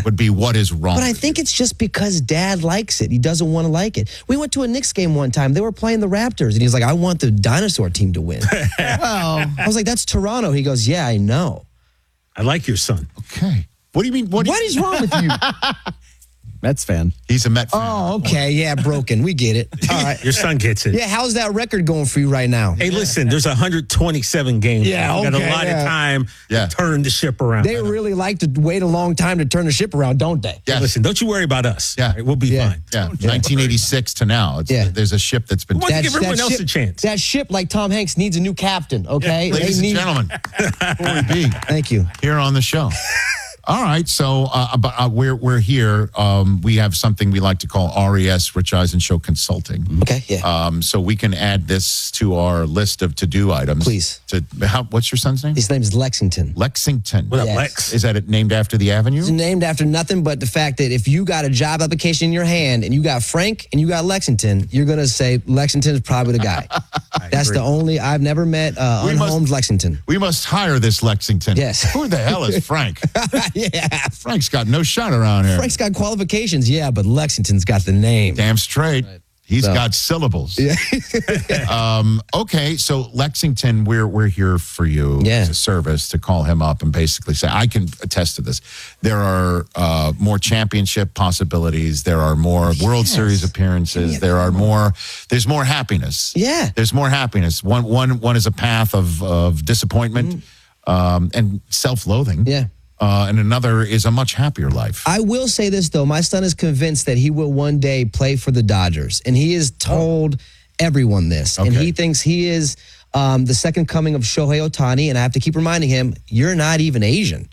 would be what is wrong. But I think it's just because Dad likes it. He doesn't want to like it. We went to a Knicks game one time. They were playing the Raptors, and he's like, I want the dinosaur team to win. Well, I was like, that's Toronto. He goes, yeah, I know. I like your son. Okay. What do you mean? What is wrong with you? Mets fan. He's a Met fan. Oh, okay. Yeah, broken. We get it. All right. Your son gets it. Yeah, how's that record going for you right now? Hey, listen, there's 127 games. Yeah, You got okay, a lot yeah. of time Yeah. to turn the ship around. They really like to wait a long time to turn the ship around, don't they? Yes. Listen, don't you worry about us. Yeah. All right, we'll be Yeah. fine. Yeah, 1986 to now. Yeah. There's a ship that's been. Why don't you give everyone else ship, a chance? That ship, like Tom Hanks, needs a new captain, okay? Ladies They and need- gentlemen, Corey B. Thank you. here on the show. All right, so we're here. We have something we like to call RES, Rich Eisen Show Consulting. Okay, yeah. So we can add this to our list of to-do items. Please. What's your son's name? His name is Lexington. Lexington. What up, Yes. Lex? Is that it named after the avenue? It's named after nothing but the fact that if you got a job application in your hand and you got Frank and you got Lexington, you're going to say Lexington is probably the guy. That's the only, I've never met unhomed Lexington. We must hire this Lexington. Yes. Who the hell is Frank? Yeah. Frank's got no shot around here. Frank's got qualifications, yeah, but Lexington's got the name. Damn straight. He's So- got syllables. Yeah. Okay, so Lexington, we're here for you Yeah. as a service to call him up and basically say, I can attest to this. There are more championship possibilities. There are more World Series appearances. There's more happiness. Yeah. There's more happiness. One is a path of disappointment and self-loathing. Yeah. And another is a much happier life. I will say this, though. My son is convinced that he will one day play for the Dodgers. And he has told everyone this. And Okay. he thinks he is the second coming of Shohei Ohtani. And I have to keep reminding him, you're not even Asian.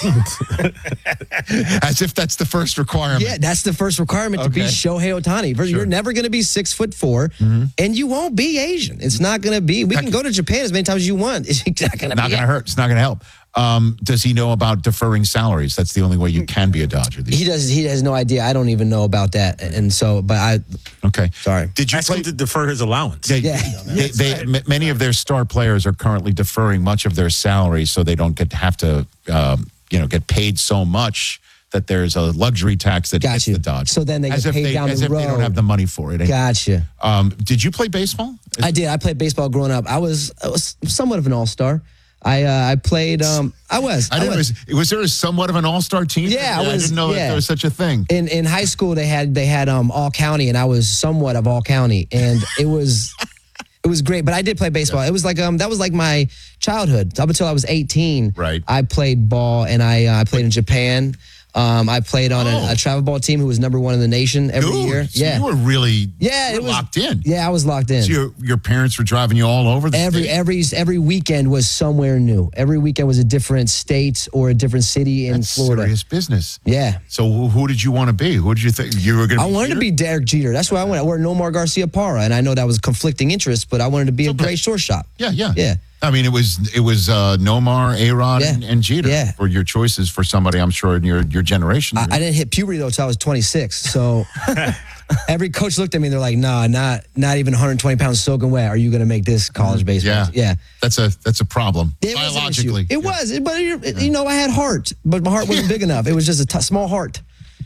As if that's the first requirement. Yeah, that's the first requirement to be Okay. Shohei Ohtani. You're never going to be 6'4", and you won't be Asian. It's not going to be. We can go to Japan as many times as you want. It's not going to be. Not going to hurt. It's not going to help. Does he know about deferring salaries? That's the only way you can be a Dodger. He does. He has no idea. I don't even know about that. And so, but I. Okay. Sorry. Did you Ask play? him to defer his allowance. Yeah. Many of their star players are currently deferring much of their salary so they don't have to get paid so much that there's a luxury tax that Got hits you. the Dodgers. So then they get paid down as the if they don't road. have the money for it. Gotcha. Did you play baseball? I did. I played baseball growing up. I was somewhat of an all-star. I played. I was. Was there somewhat of an all-star team? Yeah, I didn't know that there was such a thing. In high school, they had all county, and I was somewhat of all county, and it was great. But I did play baseball. It was like that was like my childhood up until I was 18. Right. I played ball, and I played in Japan. I played on a travel ball team who was #1 in the nation every year. So you were really it was locked in. Yeah, I was locked in. So your parents were driving you all over the state? Every weekend was somewhere new. Every weekend was a different state or a different city in That's Florida. serious business. Yeah. So who did you want to be? Who did you think you were going to be? I wanted to be Derek Jeter. That's why I went. I wore Nomar Garcia Parra, and I know that was conflicting interests, but I wanted to be a great shortstop. Yeah. I mean, it was Nomar, A-Rod, and Jeter were your choices for somebody, I'm sure, in your generation. I didn't hit puberty though until I was 26. So every coach looked at me and they're like, "Nah, not even 120 pounds soaking wet. Are you going to make this college baseball?" Yeah. That's a problem It was an issue. biologically. It was, but I had heart, but my heart wasn't big enough. It was just a small heart.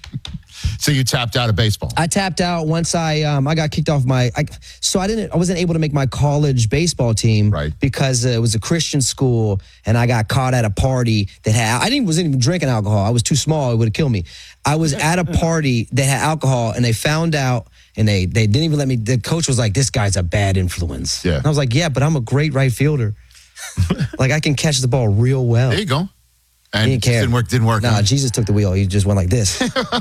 So you tapped out of baseball. I tapped out once I got kicked off I wasn't able to make my college baseball team because it was a Christian school and I got caught at a party that wasn't even drinking alcohol. I was too small. It would have killed me. I was at a party that had alcohol and they found out and they didn't even let me. The coach was like, "This guy's a bad influence." Yeah. And I was like, "Yeah, but I'm a great right fielder. Like I can catch the ball real well." There you go. And He didn't care. Didn't work. Nah, Jesus took the wheel. He just went like this.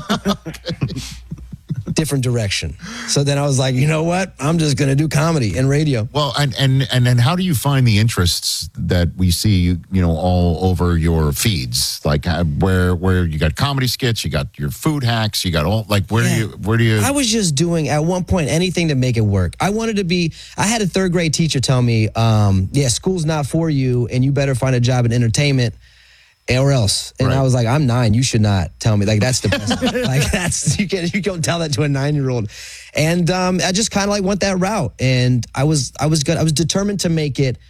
Different direction. So then I was like, you know what? I'm just going to do comedy and radio. Well, and then how do you find the interests that we see, all over your feeds? Like where you got comedy skits, you got your food hacks, you got all where do you? I was just doing at one point anything to make it work. I had a third grade teacher tell me, school's not for you and you better find a job in entertainment. Or else. And I was like, I'm 9. You should not tell me. Like, that's the best. Like, you don't tell that to a 9-year-old. And I just kind of went that route. And I was good. I was determined to make it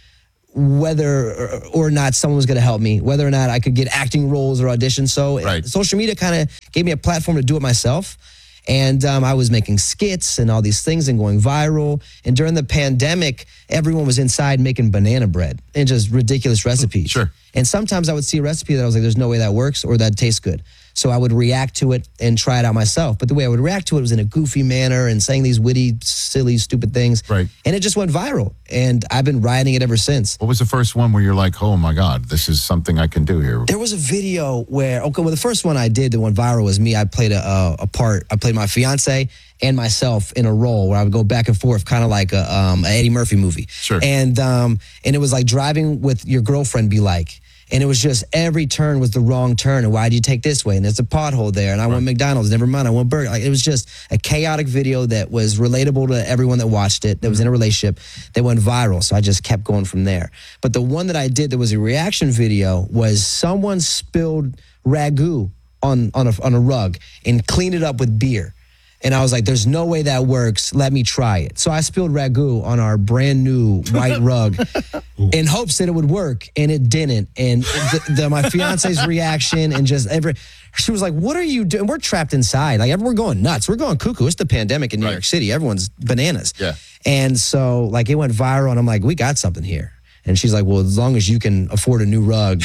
whether or not someone was going to help me, whether or not I could get acting roles or auditions. So social media kind of gave me a platform to do it myself. And I was making skits and all these things and going viral. And during the pandemic, everyone was inside making banana bread and just ridiculous recipes. Sure. And sometimes I would see a recipe that I was like, there's no way that works or that tastes good. So I would react to it and try it out myself. But the way I would react to it was in a goofy manner and saying these witty, silly, stupid things. Right. And it just went viral. And I've been riding it ever since. What was the first one where you're like, oh my God, this is something I can do here? There was a video where, the first one I did that went viral was me. I played a part. I played my fiance and myself in a role where I would go back and forth, kind of like a Eddie Murphy movie. Sure. And it was like driving with your girlfriend be like. And it was just every turn was the wrong turn. And why did you take this way? And there's a pothole there. And I want McDonald's. Never mind. I want burger. Like, it was just a chaotic video that was relatable to everyone that watched it, that was in a relationship, that went viral. So I just kept going from there. But the one that I did that was a reaction video was someone spilled ragu on a rug and cleaned it up with beer. And I was like, there's no way that works. Let me try it. So I spilled ragu on our brand new white rug in hopes that it would work. And it didn't. And my fiance's reaction and just she was like, what are you doing? We're trapped inside. Like, we're going nuts. We're going cuckoo. It's the pandemic in New York City. Everyone's bananas. Yeah. And so like it went viral and I'm like, we got something here. And she's like, well, as long as you can afford a new rug,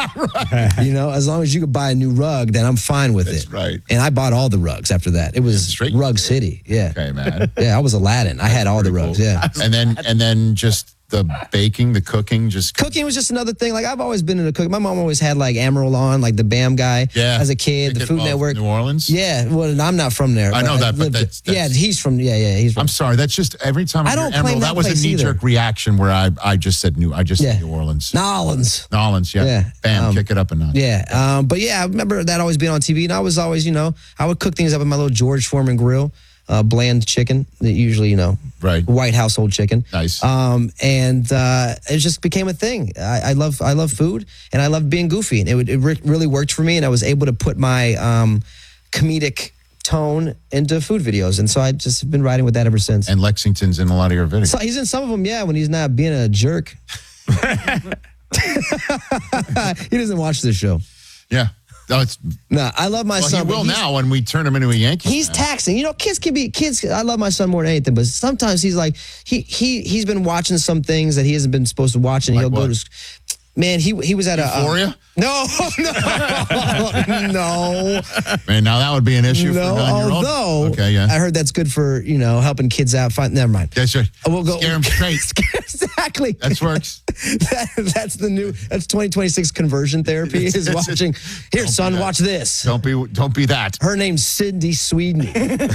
as long as you could buy a new rug, then I'm fine with it. Right. And I bought all the rugs after that. It was Rug City. Yeah. Okay, man. Yeah, I was Aladdin. I had all the rugs. Cool. Yeah. And then just the baking, the cooking, Cooking was just another thing. Like, I've always been into cooking. My mom always had like Amaral on, like the BAM guy. Yeah. As a kid, the Food Network. New Orleans? Yeah. Well, I'm not from there. I know that, but that's yeah, he's from, he's from. I'm sorry. That's just every time I don't hear claim Emerald, that was a knee-jerk reaction where I just said New Orleans. Nolans, yeah. Bam, kick it up a notch. Yeah. But yeah, I remember that always being on TV. And I was always, I would cook things up in my little George Foreman grill. Bland chicken, that usually, right, white household chicken. Nice. And it just became a thing. I love food, and I love being goofy, and it really worked for me, and I was able to put my comedic tone into food videos, and so I just have been riding with that ever since. And Lexington's in a lot of your videos. So he's in some of them, when he's not being a jerk. He doesn't watch this show. Yeah. No, I love my son. He will now when we turn him into a Yankee. He's taxing. Kids can be kids. I love my son more than anything, but sometimes he's like he's been watching some things that he hasn't been supposed to watch, and he'll go to. Man, he was at Euphoria? No. Man, now that would be an issue for a 9-year-old. Although, okay, yeah. I heard that's good for, helping kids out. Never mind. That's right. We'll go. Scare them straight. Exactly. That works. That's 2026 conversion therapy is watching. Here, son, watch this. Don't be that. Her name's Sydney Sweden.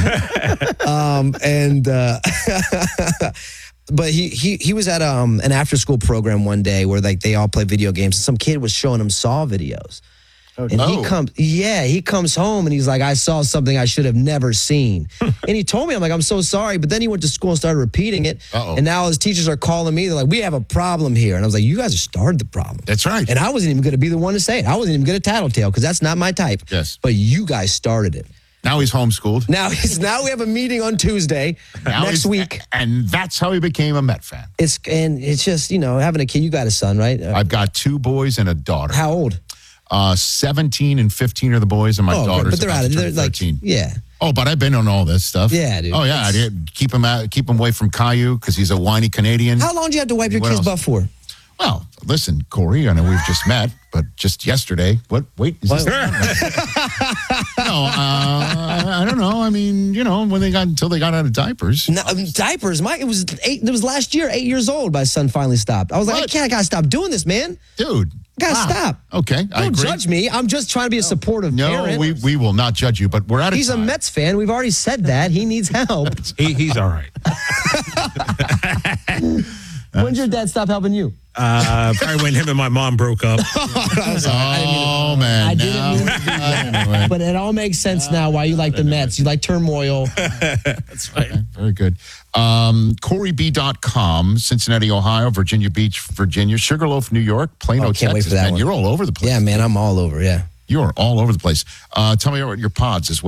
But he was at an after school program one day where like they all play video games. And some kid was showing him Saw videos. And he comes home and he's like, I saw something I should have never seen. And he told me, I'm like, I'm so sorry. But then he went to school and started repeating it. And now his teachers are calling me. They're like, we have a problem here. And I was like, you guys have started the problem. That's right. And I wasn't even going to be the one to say it. I wasn't even going to tattletale because that's not my type. Yes. But you guys started it. Now he's homeschooled. Now we have a meeting on Tuesday next week. And that's how he became a Met fan. It's just, having a kid. You got a son, right? I've got 2 boys and a daughter. How old? 17 and 15 are the boys, and my daughter's but they're out of 13. Like, yeah. Oh, but I've been on all this stuff. Yeah, dude. Oh, yeah. I did keep him away from Caillou because he's a whiny Canadian. How long do you have to wipe your kid's butt for? Well, listen, Corey, I know we've just met, but just yesterday. What? Wait, is this? No, I don't know. I mean, until they got out of diapers. No, diapers. It was last year, 8 years old. My son finally stopped. I was like, I gotta stop doing this, man. Dude. Gotta stop. Okay, Don't judge me. I'm just trying to be a supportive parent. No, we will not judge you, but we're out of time. He's a Mets fan. We've already said that. He needs help. He's all right. When did your dad stop helping you? Probably when him and my mom broke up. Oh, man. I didn't mean to do that. But it all makes sense now why you like the Mets. You like turmoil. That's right. Okay, very good. CoreyB.com, Cincinnati, Ohio, Virginia Beach, Virginia, Sugarloaf, New York, Plano, can't Texas. wait for that Man, one. you're all over the place. Yeah, man, I'm all over, yeah. You're all over the place. Tell me about your pods as well.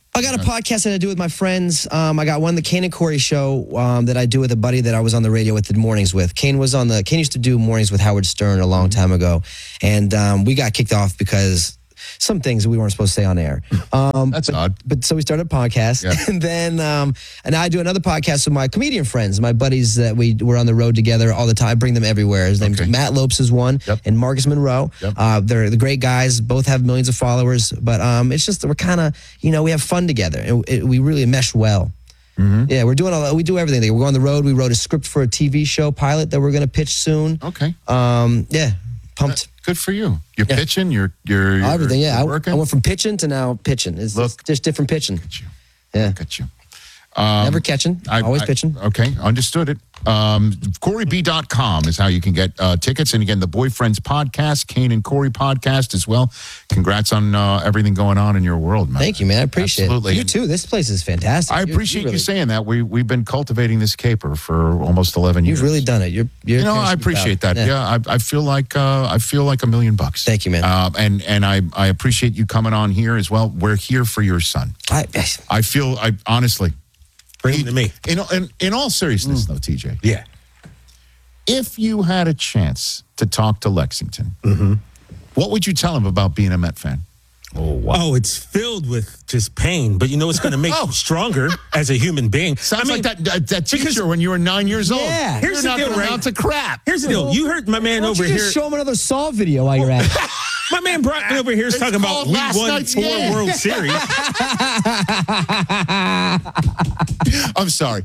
I got a podcast that I do with my friends. I got one, the Kane and Corey show that I do with a buddy that I was on the radio with the mornings with. Kane used to do mornings with Howard Stern a long time ago. And we got kicked off because some things we weren't supposed to say on air. That's odd. But so we started a podcast. Yeah. And then and I do another podcast with my comedian friends, my buddies that we're on the road together all the time. I bring them everywhere. His name's Matt Lopes is one, and Marcus Monroe. Yep. They're the great guys. Both have millions of followers. But it's just that we're kind of, we have fun together. And we really mesh well. Mm-hmm. Yeah, we do everything. We're on the road. We wrote a script for a TV show pilot that we're going to pitch soon. Okay. Yeah, pumped. Good for you. You're pitching. You're everything. Yeah, working. I went from pitching to now pitching. It's just different pitching. Look at you. Yeah, Look at you. Never catching. Always pitching. Okay, understood it. CoreyB.com is how you can get tickets. And again, the Boyfriends podcast, Kane and Corey podcast as well. Congrats on everything going on in your world, man. Thank you, man. I appreciate Absolutely. it. You too. This place is fantastic. I appreciate you saying that. We've been cultivating this caper for almost 11 years. You've really done it. I appreciate that. Yeah, I feel like $1 million. Thank you, man. And I appreciate you coming on here as well. We're here for your son. I honestly. Bring him to me. In all seriousness, though, TJ. Yeah. If you had a chance to talk to Lexington, what would you tell him about being a Met fan? Oh, wow. Oh, it's filled with just pain, but it's going to make you stronger as a human being. Sounds like that teacher when you were 9 years old. Yeah. Here's the deal, right? To crap. Here's the deal. You heard my man over here. Show him another Saw video while you're at it. My man Brockman over here is talking about we won 4 World Series. I'm sorry.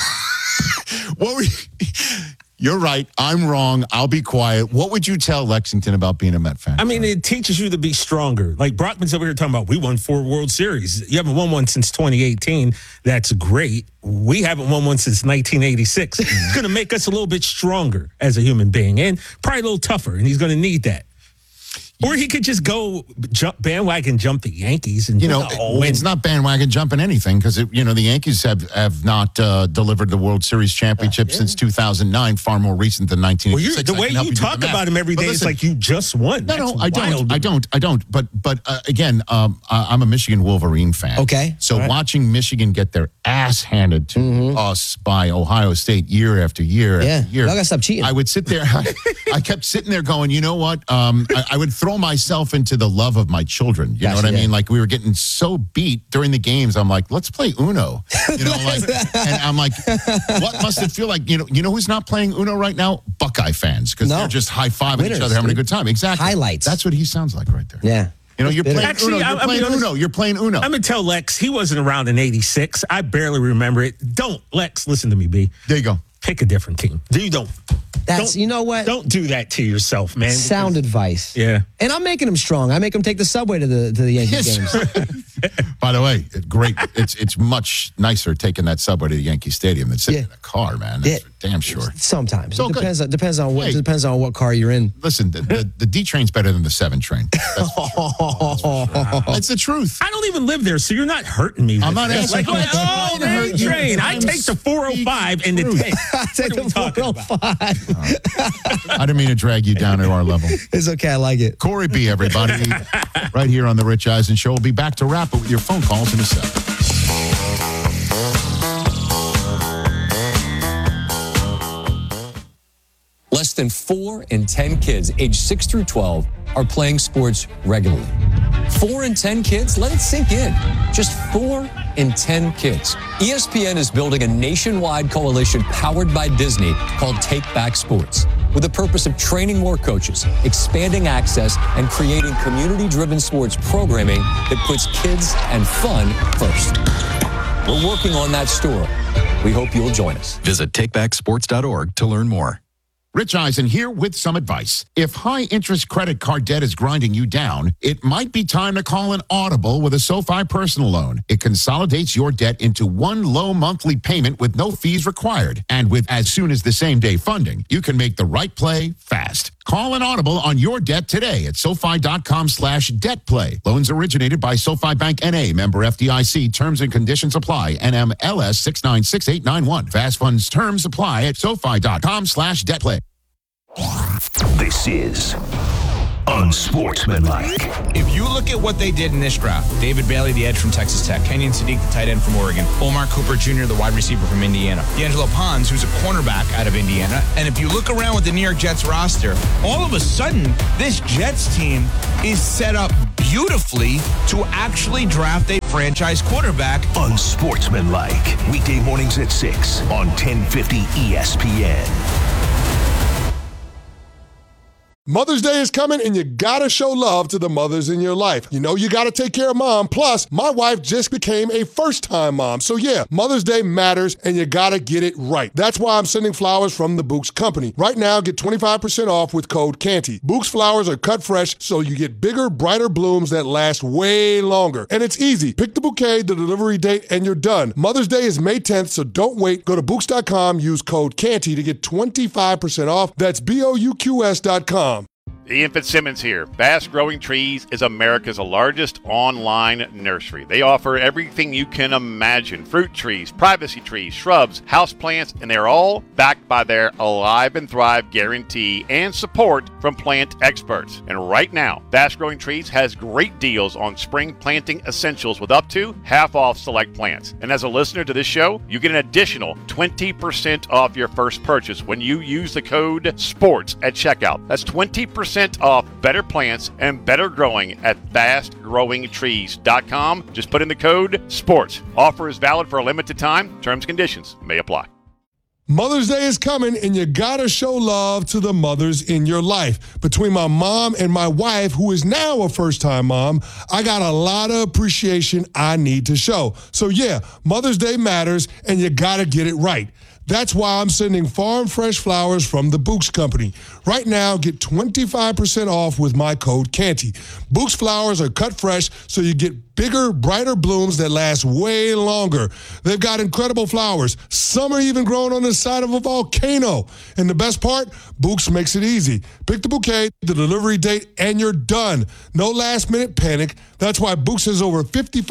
What were you? You're right. I'm wrong. I'll be quiet. What would you tell Lexington about being a Met fan? I mean, it teaches you to be stronger. Like Brockman's over here talking about we won 4 World Series. You haven't won one since 2018. That's great. We haven't won one since 1986. It's going to make us a little bit stronger as a human being and probably a little tougher, and he's going to need that. Or he could just go bandwagon jump the Yankees and win. It's not bandwagon jumping anything because the Yankees have not delivered the World Series championship since 200009, far more recent than 1986. The way you talk about him every day is like you just won. No, I don't. But again, I'm a Michigan Wolverine fan. Okay. So watching Michigan get their ass handed to us by Ohio State year after year after year, I gotta stop cheating. I would sit there. I kept sitting there going, you know what? I would throw myself into the love of my children. You know what I mean? Like we were getting so beat during the games. I'm like, let's play Uno. And I'm like, what must it feel like? You know who's not playing Uno right now? Buckeye fans, because they're just high-fiving each other, having a good time. Exactly. Highlights. That's what he sounds like right there. Yeah. You're playing Uno. You're playing Uno. I'm going to tell Lex, he wasn't around in 86. I barely remember it. Lex, listen to me, B. There you go. Pick a different team. You know what? Don't do that to yourself, man. Sound advice. Yeah. And I'm making them strong. I make them take the subway to the Yankee games. By the way, great. It's much nicer taking that subway to the Yankee Stadium than sitting in a car, man. That's for damn sure. Sometimes. So it depends on what car you're in. Listen, the D train's better than the 7 train. That's the truth. I don't even live there, so you're not hurting me. I'm not asking you. The train. I take the 405 and the 10. I take the 405. I didn't mean to drag you down to our level. It's okay. I like it. Corey B, everybody, right here on the Rich Eisen Show. We'll be back to wrap it with your phone calls in a second. Less than 4 in 10 kids aged 6 through 12 are playing sports regularly. 4 in 10 kids? Let it sink in. Just 4 in 10 kids. ESPN is building a nationwide coalition powered by Disney called Take Back Sports, with the purpose of training more coaches, expanding access, and creating community-driven sports programming that puts kids and fun first. We're working on that story. We hope you'll join us. Visit takebacksports.org to learn more. Rich Eisen here with some advice. If high-interest credit card debt is grinding you down, it might be time to call an Audible with a SoFi personal loan. It consolidates your debt into one low monthly payment with no fees required. And with as soon as the same-day funding, you can make the right play fast. Call an Audible on your debt today at SoFi.com/debtplay. Loans originated by SoFi Bank N.A., member FDIC. Terms and conditions apply. NMLS 696891. Fast funds terms apply at SoFi.com/debtplay. This is unsportsmanlike. If you look at what they did in this draft, David Bailey, the edge from Texas Tech, Kenyon Sadiq, the tight end from Oregon, Omar Cooper Jr., the wide receiver from Indiana, D'Angelo Pons, who's a cornerback out of Indiana. And if you look around with the New York Jets roster, all of a sudden, this Jets team is set up beautifully to actually draft a franchise quarterback. Unsportsmanlike. Weekday mornings at 6 on 1050 ESPN. Mother's Day is coming, and you gotta show love to the mothers in your life. You know you gotta take care of mom. Plus, my wife just became a first-time mom. So yeah, Mother's Day matters, and you gotta get it right. That's why I'm sending flowers from the Bouqs Company. Right now, get 25% off with code Canty. Bouqs flowers are cut fresh, so you get bigger, brighter blooms that last way longer. And it's easy. Pick the bouquet, the delivery date, and you're done. Mother's Day is May 10th, so don't wait. Go to Bouqs.com, use code Canty to get 25% off. That's BOUQS.com. Ian Fitzsimmons here. Fast Growing Trees is America's largest online nursery. They offer everything you can imagine. Fruit trees, privacy trees, shrubs, houseplants, and they're all backed by their Alive and Thrive guarantee and support from plant experts. And right now, Fast Growing Trees has great deals on spring planting essentials with up to half off select plants. And as a listener to this show, you get an additional 20% off your first purchase when you use the code SPORTS at checkout. That's 20% off better plants and better growing at fastgrowingtrees.com. Just put in the code SPORTS. Offer is valid for a limited time. Terms and conditions may apply. Mother's Day is coming, and you gotta show love to the mothers in your life. Between my mom and my wife, who is now a first-time mom, I got a lot of appreciation I need to show. So yeah, Mother's Day matters, and you gotta get it right. That's why I'm sending farm fresh flowers from the Bouqs Company. Right now, get 25% off with my code Canty. Bouqs flowers are cut fresh, so you get bigger, brighter blooms that last way longer. They've got incredible flowers. Some are even growing on the side of a volcano. And the best part, Bouqs makes it easy. Pick the bouquet, the delivery date, and you're done. No last-minute panic. That's why Bouqs has over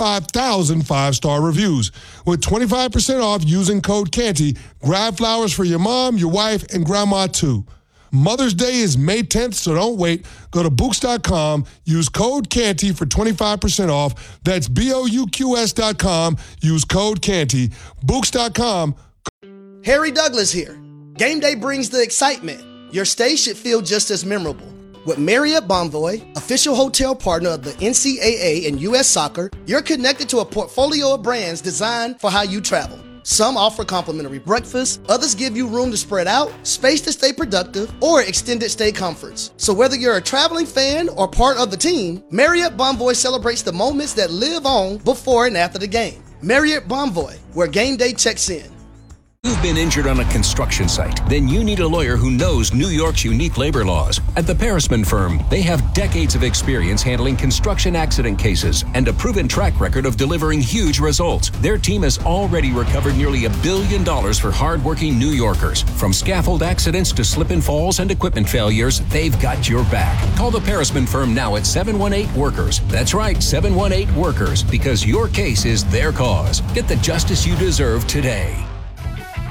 55,000 five-star reviews. With 25% off using code Canty, grab flowers for your mom, your wife, and grandma too. Mother's Day is May 10th, so don't wait. Go to Bouqs.com, use code Canty for 25% off. That's BOUQS.com, use code Canty. Bouqs.com. Harry Douglas here. Game day brings the excitement. Your stay should feel just as memorable. With Marriott Bonvoy, official hotel partner of the NCAA and U.S. Soccer, you're connected to a portfolio of brands designed for how you travel. Some offer complimentary breakfast, others give you room to spread out, space to stay productive, or extended stay comforts. So whether you're a traveling fan or part of the team, Marriott Bonvoy celebrates the moments that live on before and after the game. Marriott Bonvoy, where game day checks in. You've been injured on a construction site? Then you need a lawyer who knows New York's unique labor laws. At the Parisman Firm, they have decades of experience handling construction accident cases and a proven track record of delivering huge results. Their team has already recovered nearly $1 billion for hardworking New Yorkers. From scaffold accidents to slip and falls and equipment failures, they've got your back. Call the Parisman Firm now at 718-WORKERS. That's right, 718-WORKERS, because your case is their cause. Get the justice you deserve today.